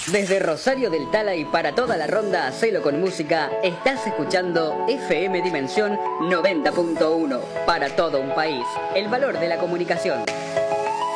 Desde Rosario del Tala y para toda la ronda Hacelo con Música, estás escuchando FM Dimensión 90.1 para todo un país. El valor de la comunicación.